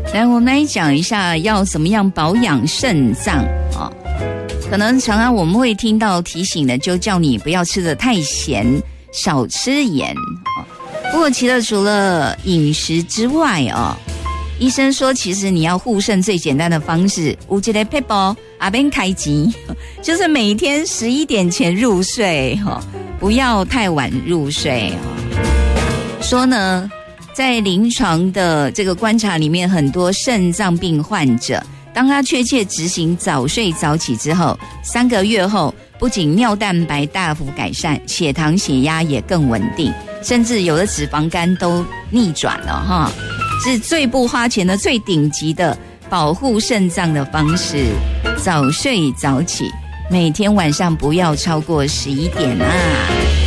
来，我们来讲一下要怎么样保养肾脏啊。可能常常我们会听到提醒的，就叫你不要吃得太咸，少吃盐啊。不过其实除了饮食之外啊，医生说其实你要护肾最简单的方式，有一个撇步阿边开机，就是每天11点前入睡哈，不要太晚入睡啊。说呢，在临床的这个观察里面，很多肾脏病患者，当他确切执行早睡早起之后，3个月后，不仅尿蛋白大幅改善，血糖血压也更稳定，甚至有的脂肪肝都逆转了哈，是最不花钱的、最顶级的保护肾脏的方式。早睡早起，每天晚上不要超过11点啊。